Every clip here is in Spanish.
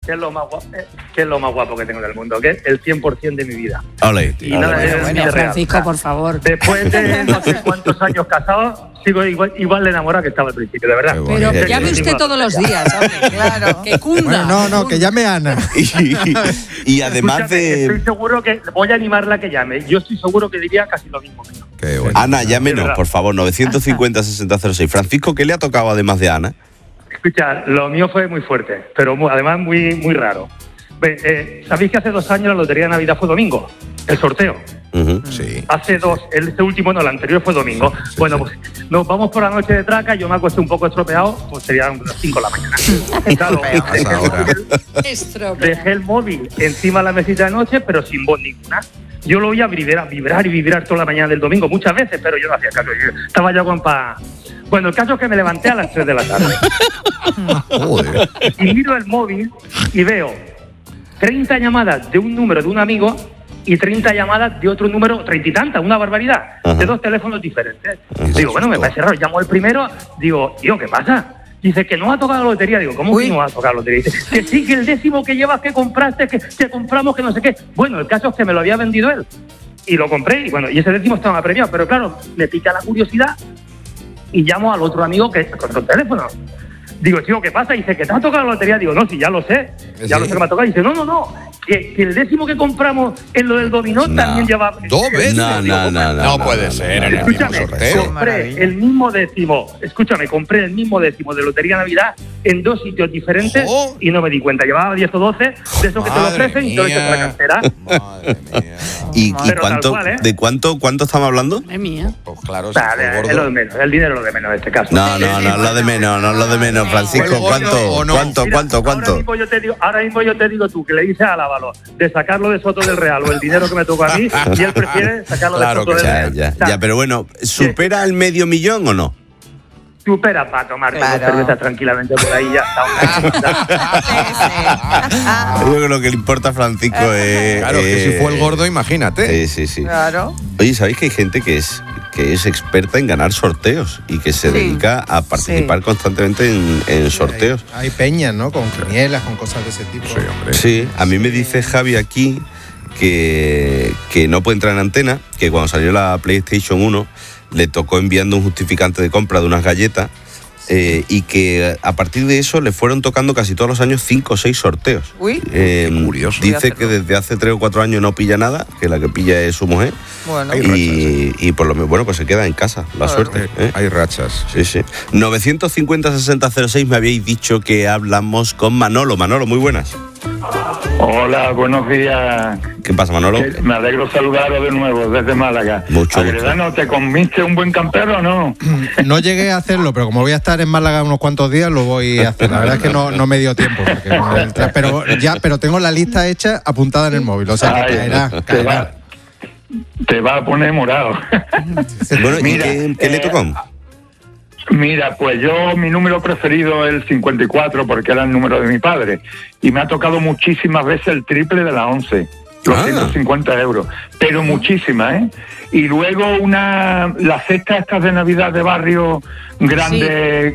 que es lo más guapo que tengo del mundo, que es el 100% de mi vida. Ole. Y nada, es Bueno, Francisco, por favor. Después de no sé cuántos años casados, sigo igual de enamorado que estaba al principio, de verdad. Pero llame usted todos los días, hombre, claro. Que cunda. Bueno, no, que llame Ana. Y además Escúchame, estoy seguro que voy a animarla a que llame. Yo estoy seguro que diría casi lo mismo que yo. Qué bueno. Ana, llámenos, por favor, 950-6006. Francisco, ¿qué le ha tocado además de Ana? Escucha, lo mío fue muy fuerte, pero además muy, muy raro. ¿Sabéis que hace 2 años la Lotería de Navidad fue domingo? El sorteo. Sí. Hace 2, este último no, el anterior fue domingo. Sí, bueno, pues nos vamos por la noche de traca, yo me acosté un poco estropeado, pues serían las 5 de la mañana. Claro, dejé el móvil encima de la mesita de noche, pero sin voz ninguna. Yo lo oía vibrar toda la mañana del domingo, muchas veces, pero yo no hacía caso. Yo estaba ya con Bueno, el caso es que me levanté a las 3 de la tarde. Joder. Y miro el móvil y veo 30 llamadas de un número de un amigo y 30 llamadas de otro número, 30 y tantas, una barbaridad, de 2 teléfonos diferentes. Digo, bueno, me parece raro. Llamo al primero, digo, tío, ¿qué pasa? Dice que no ha tocado la lotería. Digo, ¿cómo que no ha tocado la lotería? Dice que sí, que el décimo que llevas, que compraste, que compramos, que no sé qué. Bueno, el caso es que me lo había vendido él. Y lo compré, y bueno, y ese décimo estaba premiado. Pero claro, me pica la curiosidad y llamo al otro amigo que con otro teléfono. Digo, tío, ¿qué pasa? Dice, que te ha tocado la lotería. Digo, no, sí, ya lo sé que me ha tocado. Dice, no, que el décimo que compramos en lo del dominó también lleva... 2 veces. No puede ser. En el mismo Escúchame, sorteo. compré el mismo décimo de Lotería Navidad en 2 sitios diferentes y no me di cuenta. Llevaba 10 o 12 de esos que te lo ofrecen y todo eso por la cartera. Madre mía. ¿Y Pero cuánto, tal cual, de cuánto estamos hablando? Es mía. Pues claro, O sea, es lo de menos, el dinero es lo de menos en este caso. No, lo de menos, Francisco. ¿Cuánto? Ahora mismo yo te digo tú, que le dices a Lávalo de sacarlo de Soto del Real o el dinero que me tocó a mí, y él prefiere sacarlo de Soto del Real. Ya, pero bueno, ¿supera el $500,000 o no? Supera para tomarte una cerveza tranquilamente por ahí ya está. Yo creo que lo que le importa a Francisco es... Claro, que si fue el gordo, imagínate. Sí. Claro. Oye, ¿sabéis que hay gente que es experta en ganar sorteos y que se dedica a participar constantemente en sorteos? Hay peñas, ¿no? Con quinielas, con cosas de ese tipo. Sí, hombre. Sí, a mí me dice Javi aquí que no puede entrar en antena, que cuando salió la PlayStation 1 le tocó enviando un justificante de compra de unas galletas y que a partir de eso le fueron tocando casi todos los años 5 o 6 sorteos. Uy, qué curioso. Dice que desde hace 3 o 4 años no pilla nada, que la que pilla es su mujer. bueno. Y por lo menos, bueno, pues se queda en casa, la suerte. Hay rachas. Sí. 950-6006 me habíais dicho que hablamos con Manolo. Manolo, muy buenas. Hola, buenos días. ¿Qué pasa, Manolo? Me alegro saludaros de nuevo desde Málaga. Mucho gusto. Agredano, ¿te comiste un buen campero o no? No llegué a hacerlo, pero como voy a estar en Málaga unos cuantos días, lo voy a hacer. La verdad es que no me dio tiempo. Pero tengo la lista hecha apuntada en el móvil. O sea, que caerá. Te va a poner morado. Bueno, Mira, ¿y qué le tocó? Mira, pues mi número preferido es el 54 porque era el número de mi padre y me ha tocado muchísimas veces el triple de la 11, los 150 euros, pero muchísimas, ¿eh? Y luego la cesta estas de Navidad de barrio grande,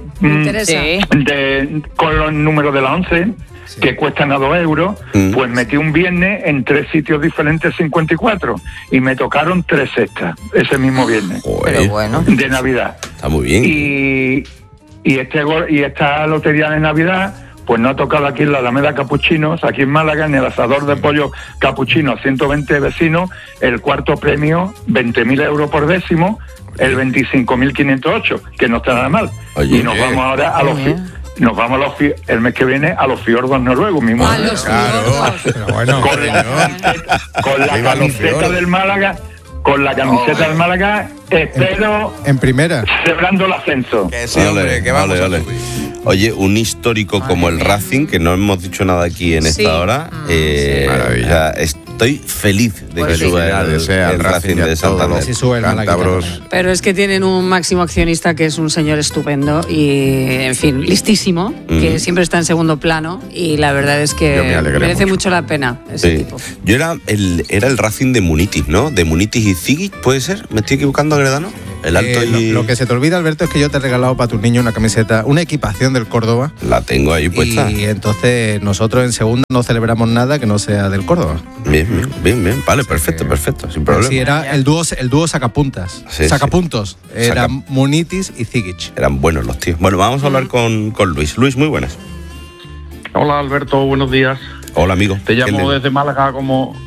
con los números de la 11, que cuestan a 2 euros, pues metí un viernes en 3 sitios diferentes 54 y me tocaron 3 cestas ese mismo viernes. Pero bueno. De Navidad. Está muy bien. Y esta lotería de Navidad pues no ha tocado aquí en la Alameda Capuchinos, aquí en Málaga, en el asador de pollo Capuchino a 120 vecinos, el cuarto premio 20.000 euros por décimo, el 25.508, que no está nada mal. Oye, y nos vamos ahora a los el mes que viene a los fiordos noruegos mismo. A los fiordos. Pero bueno, con la camiseta del Málaga. Con la camiseta del Málaga, espero en primera, celebrando el ascenso. Que sí, hombre, que vamos a subir. Oye, un histórico como el Racing, que no hemos dicho nada aquí en esta hora. Maravilla. Estoy feliz de Pues que sí. suba el Racing de Santander. si sube el Málaga. Pero es que tienen un máximo accionista que es un señor estupendo y, en fin, listísimo, que siempre está en segundo plano y la verdad es que merece mucho la pena ese tipo. Yo era el Racing de Munitis, ¿no? De Munitis y Zigic, ¿puede ser? ¿Me estoy equivocando, Agredano? El alto y... Lo que se te olvida, Alberto, es que yo te he regalado para tus niños una camiseta, una equipación del Córdoba. La tengo ahí puesta. Y entonces nosotros en segunda no celebramos nada que no sea del Córdoba. Bien. Vale, perfecto, sin problema. Sí, era el dúo sacapuntas. Sí, sacapuntos. Era Munitis y Zigic. Eran buenos los tíos. Bueno, vamos a hablar con Luis. Luis, muy buenas. Hola, Alberto, buenos días. Hola, amigo. Te llamo desde Málaga como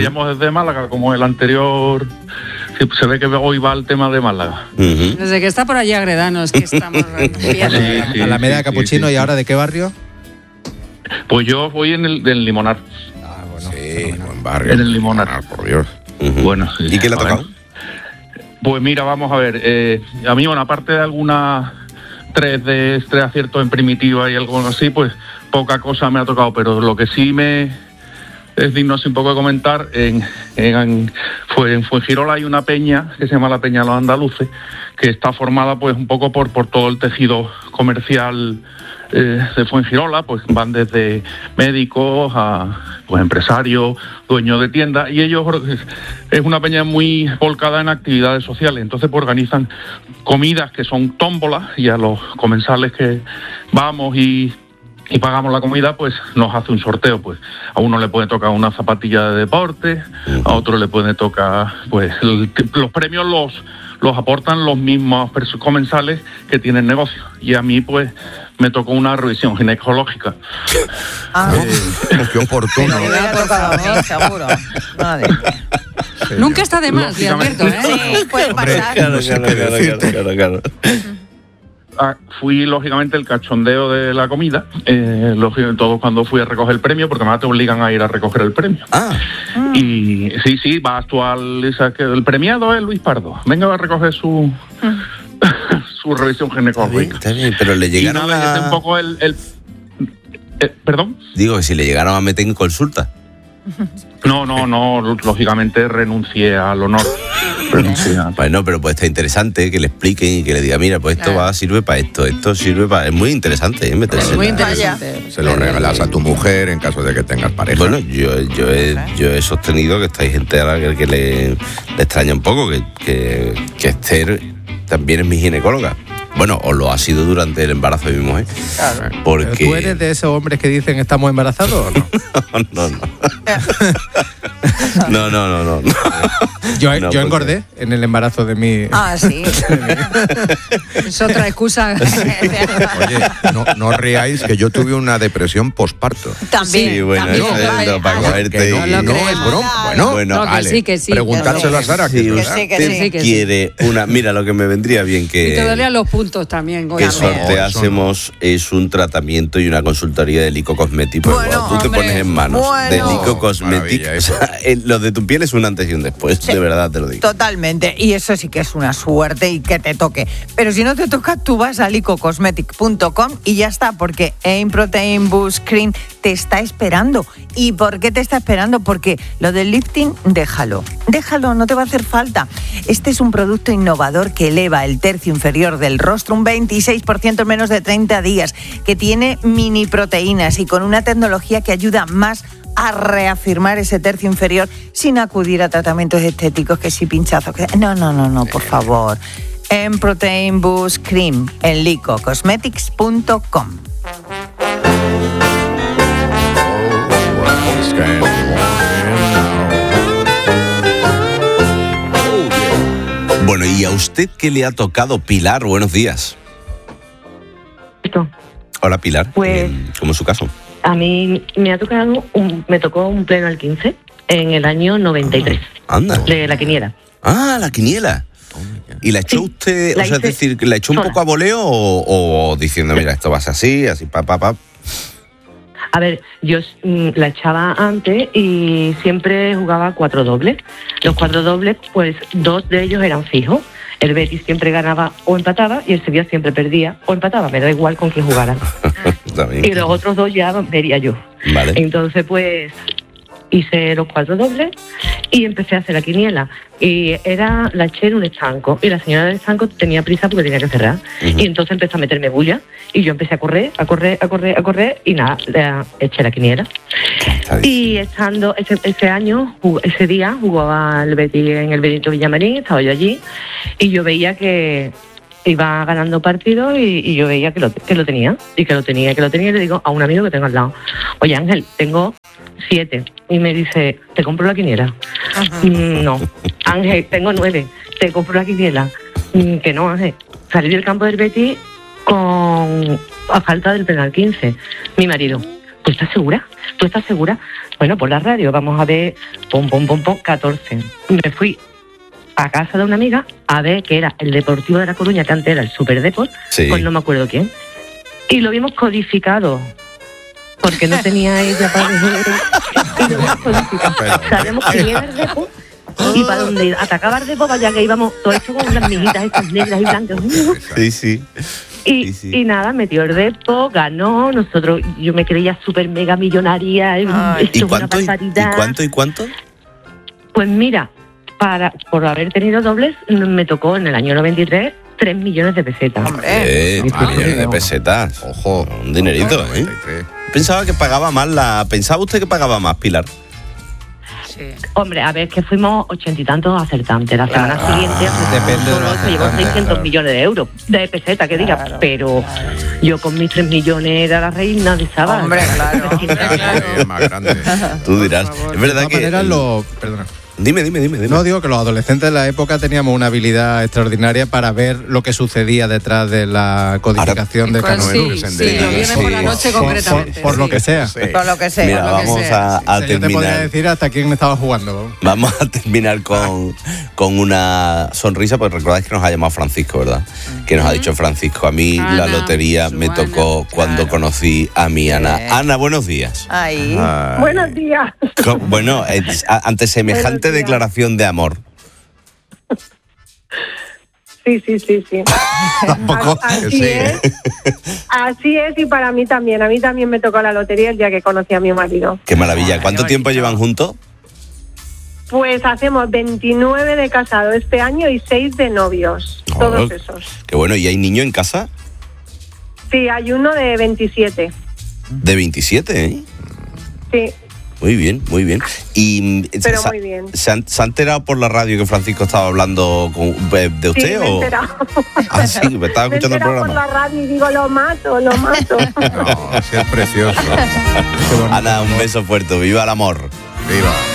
el anterior. Sí, se ve que hoy va el tema de Málaga. Desde que está por allá Agredano es que estamos a la media de Capuchino. ¿Y ahora de qué barrio? Pues yo voy en el Limonar. Ah, bueno. Sí, buen barrio. En el Limonar. Por Dios. Bueno, sí. ¿Y qué le ha tocado? Pues mira, vamos a ver. A mí, bueno, aparte de algunas tres aciertos en primitiva y algo así, pues poca cosa me ha tocado, pero lo que sí es digno así un poco de comentar, en Fuengirola hay una peña que se llama la Peña de los Andaluces, que está formada pues un poco por todo el tejido comercial de Fuengirola, pues van desde médicos a pues empresarios, dueños de tiendas, y ellos es una peña muy volcada en actividades sociales, entonces pues organizan comidas que son tómbolas, y a los comensales que vamos y pagamos la comida, pues nos hace un sorteo, pues a uno le puede tocar una zapatilla de deporte, a otro le puede tocar, pues los premios los aportan los mismos comensales que tienen negocio, y a mí pues me tocó una revisión ginecológica. Qué oportuno. Me hubiera tocado a mí, seguro. Madre. Nunca está de más, le advierto, ¿eh? Sí, puede pasar. Claro. Fui, lógicamente, el cachondeo de la comida, todo cuando fui a recoger el premio, porque además te obligan a ir a recoger el premio. Y sí, vas tú el premiado es Luis Pardo, venga a recoger su revisión ginecológica. Está bien, pero le llegaron un poco ¿perdón? Digo, que si le llegaron a meter en consulta. No, lógicamente renuncié al honor. Bueno, pero pues está interesante que le expliquen y que le diga, mira, pues esto sirve para esto sirve para... Es muy interesante, meterse. Es muy interesante. Se lo regalas a tu mujer en caso de que tengas pareja. Bueno, yo he sostenido que hay gente a la que le extraña un poco, que Esther también es mi ginecóloga. Bueno, o lo ha sido durante el embarazo de mi mujer. Claro. Porque... ¿Pero tú eres de esos hombres que dicen estamos embarazados o no? No. Yo engordé en el embarazo de mi... Sí. Es otra excusa. Oye, no riáis, que yo tuve una depresión posparto. También. Sí, bueno, también. para cogerte... No es broma. Bueno, no, vale. Que sí. Preguntárselo a Sara. Si usted quiere una... Mira, lo que me vendría bien que... Y te dolían los puntos también. Que sorteásemos es un tratamiento y una consultoría de Lico Cosmetics. Bueno, tú te pones en manos de Lico Cosmetics. Maravilla, o sea, lo de tu piel es un antes y un después, de verdad te lo digo. Totalmente, y eso sí que es una suerte y que te toque. Pero si no te toca, tú vas a licocosmetic.com y ya está, porque Aim Protein Boost Cream te está esperando. ¿Y por qué te está esperando? Porque lo del lifting, déjalo, no te va a hacer falta. Este es un producto innovador que eleva el tercio inferior del rostro un 26% en menos de 30 días, que tiene mini proteínas y con una tecnología que ayuda más a reafirmar ese tercio inferior sin acudir a tratamientos estéticos, que si pinchazos, que... No, por favor. En Protein Boost Cream en licocosmetics.com. Bueno, ¿y a usted qué le ha tocado, Pilar? Buenos días. Hola, Pilar. Pues, ¿cómo es su caso? A mí me tocó un pleno al 15 en el año 93. Anda. De la quiniela. La quiniela. ¿Y la echó usted, o sea, es decir, la echó un poco a voleo o diciendo, mira, esto va a ser así, pa? A ver, yo la echaba antes y siempre jugaba 4 dobles. Los 4 dobles, pues 2 de ellos eran fijos. El Betis siempre ganaba o empataba y el Sevilla siempre perdía o empataba. Me da igual con quién jugara. Y los otros 2 ya vería yo. Vale. Entonces, pues hice los 4 dobles y empecé a hacer la quiniela. Y la eché en un estanco. Y la señora del estanco tenía prisa porque tenía que cerrar. Y entonces empezó a meterme bulla. Y yo empecé a correr. Y nada, eché la quiniela. Y estando ese año, ese día, jugaba el Betis en el Benito Villamarín. Estaba yo allí. Y yo veía que iba ganando partidos y yo veía que lo tenía. Y que lo tenía. Y le digo a un amigo que tengo al lado: oye, Ángel, tengo 7. Y me dice: ¿te compro la quiniela? No. Ángel, tengo 9. ¿Te compro la quiniela? Que no, Ángel. Salí del campo del Betis a falta del penal 15. Mi marido: ¿tú estás segura? ¿Tú estás segura? Bueno, por la radio, vamos a ver, 14. Me fui a casa de una amiga a ver que era el Deportivo de La Coruña, que antes era el Superdeport, pues no me acuerdo quién. Y lo vimos codificado, porque no tenía ella para y lo vimos codificado. Sabemos quién era el Depor y para donde atacaba el Depor, vaya que íbamos todo esto con unas mijitas estas negras y blancas. Sí. Y nada, metió el Depor, ganó, yo me creía súper mega millonaria. ¿Y cuánto? ¿Y cuánto? Pues mira, por haber tenido dobles, me tocó en el año 93 3 millones de pesetas. 3 millones de pesetas. Ojo, un dinerito, ¿eh? Pensaba usted que pagaba más, Pilar? Sí. Hombre, a ver, que fuimos 80 y tantos acertantes. La semana siguiente se llevó 600 millones de euros, de pesetas, que diga, pero yo con mis 3 millones era la reina de Sábado. Hombre, claro. Es más grande. Tú dirás. Es verdad que... Perdona. Dime. No, digo que los adolescentes de la época teníamos una habilidad extraordinaria para ver lo que sucedía detrás de la codificación de fenómenos. Sí, lo viernes por la noche concretamente. Por lo que sea. Por lo que sea. Mira, vamos a terminar. Yo te podría decir hasta quién estaba jugando. Vamos a terminar con una sonrisa, porque recordáis que nos ha llamado Francisco, ¿verdad? Que nos ha dicho Francisco: a mí la lotería me tocó cuando conocí a mi Ana. Ana, buenos días. Ay. Buenos días. Bueno, ante semejante declaración de amor. Sí. Tampoco. Así es, y para mí también. A mí también me tocó la lotería el día que conocí a mi marido. Qué maravilla. ¿Cuánto tiempo llevan juntos? Pues hacemos 29 de casado este año y 6 de novios. Todos esos. Qué bueno. ¿Y hay niño en casa? Sí, hay uno de 27. ¿De 27, eh? Sí. Muy bien. Y pero muy bien. ¿Se ha enterado por la radio que Francisco estaba hablando de usted? Sí, me he enterado. Ah, sí, me estaba escuchando el programa. Por la radio y digo, lo mato. No, sí, es precioso. Ana, un beso fuerte. ¡Viva el amor! ¡Viva!